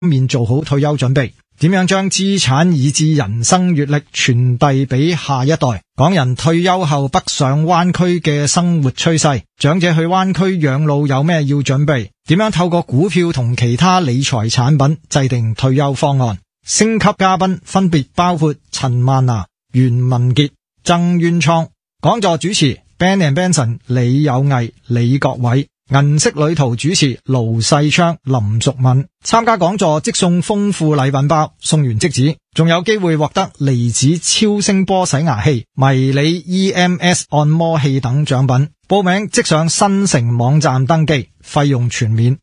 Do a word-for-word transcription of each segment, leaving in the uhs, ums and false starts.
面做好退休準備，點樣將資產以至人生閱歷傳遞俾下一代？港人退休後北上灣區嘅生活趨勢，長者去灣區養老有咩要準備？點樣透過股票同其他理財產品制定退休方案？星級嘉賓分別包括陳曼娜、袁文傑、曾淵滄。講座主持 Ben and Benson 李有毅、李國偉。銀色旅途主持盧世昌、林淑敏。參加講座即送豐富禮品包，送完即止，仲有機會獲得離子超聲波洗牙器、迷你 E M S 按摩器等獎品。報名即上新城網站登記，費用全免。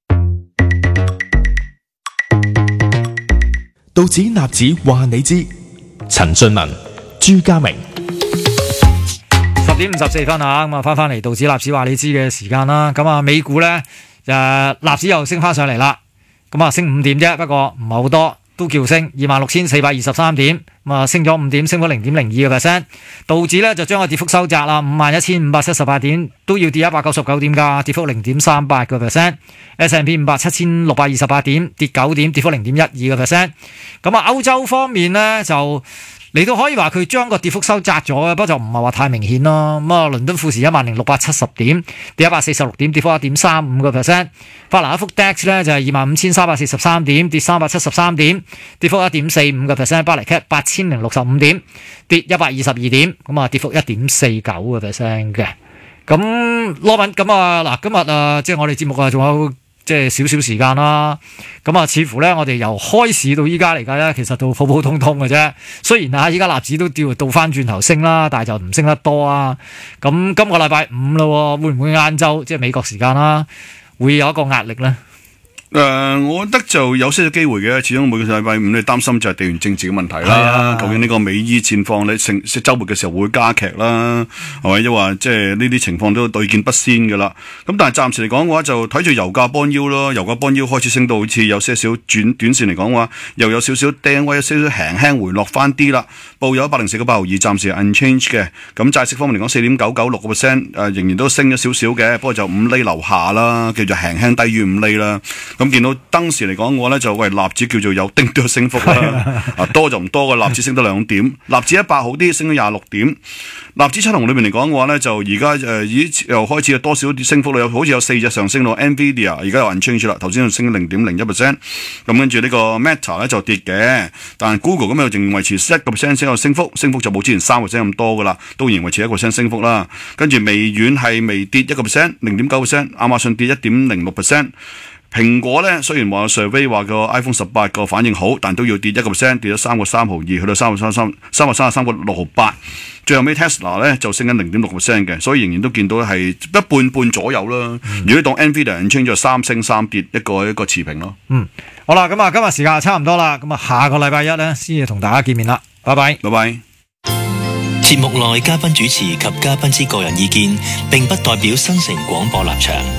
道指納指話你知，陳俊文、朱家明。 十點五十四分啊，咁啊翻翻嚟道指納指話你知嘅時間啦。咁啊美股咧誒納指又升翻上嚟啦，咁啊升五點啫，不過唔係好多，都叫升，二萬六千四百二十三點，咁啊升咗五點，升咗零點零二個 percent。道指咧就將個跌幅收窄啦，五萬一千五百七十八點，都要跌一百九十九點噶，跌幅零點三八個 percent。S and P 五百七千六百二十八點，跌九點，跌幅零點一二個 percent。咁啊歐洲方面咧就。你都可以話佢將個跌幅收窄咗嘅，不過就唔係話太明顯咯。咁啊，倫敦富時一萬零六百七十點，跌一百四十六點，跌幅一點三五個 percent。法蘭克福 D A X 咧就係二萬五千三百四十三點，跌三百七十三點，跌幅一點四五個 percent。巴黎 C A P 八千零六十五點，跌一百二十二點，咁啊跌幅一點四九個 percent 嘅。咁羅文咁啊嗱，今日啊即係我哋節目啊仲有。即係少少時間啦，咁啊，似乎咧，我哋由開市到依家嚟講咧，其實都普普通通嘅啫。雖然啊，依家納指都調倒翻轉頭升啦，但係就唔升得多啊。咁今個禮拜五啦，會唔會晏晝即係美國時間啦，會有一個壓力咧？ 誒、呃，我覺得就有些少機會嘅，始終每個禮拜五你擔心就係地緣政治嘅問題啦。啊、究竟呢個美伊戰況你成週末嘅時候會加劇啦，係咪？亦話即係呢啲情況都對見不鮮㗎啦。咁但係暫時嚟講嘅話，就睇住油價幫腰咯。油價幫腰開始升到好似有些少轉短線嚟講嘅話，又有少少釘位，有少少輕輕回落翻啲啦。報有一百零四個八毫二，暫時係 unchanged 嘅。咁債息方面嚟講，四點九九六個 percent， 誒仍然都升咗少少嘅，不過就五厘樓下啦，叫做輕輕低於五厘啦。咁見到當時嚟講嘅話咧，就喂納指叫做有丁多升幅啦，啊多就唔多嘅，納指升得兩點，納指一百好啲，升咗廿六點。納指七雄裏面嚟講嘅話咧，就而家誒已經又開始有多少啲升幅啦，有好似有四隻上升到 Nvidia 而家又 unchanged 啦，頭先就升咗零點零一 percent。咁跟住呢個 Meta 咧就跌嘅，但係 Google 咁又仍然維持一個 percent 先有升幅，升幅就冇之前三個 percent 咁多噶啦，都仍然維持一個 percent 升幅啦。跟住微軟係微跌一個 percent， 零點九 percent， 亞馬遜跌一點零六 percent。蘋果咧雖然話 survey 話個 iPhone 十八個反應好，但都要跌一個 percent， 跌咗三個三毫二，去到三個三三三個三十三個六毫八。最後尾 Tesla 咧就升緊零點六 percent 嘅，所以仍然都見到係一半半左右啦。嗯、如果當 Nvidia unchanged咗三升三跌，一個一個持平咯。 嗯，好啦，咁啊今日時間差唔多啦，咁啊下個禮拜一咧先至同大家見面啦，拜拜， 拜拜。 節目內嘉賓主持及嘉賓之個人意見，並不代表新城廣播立場。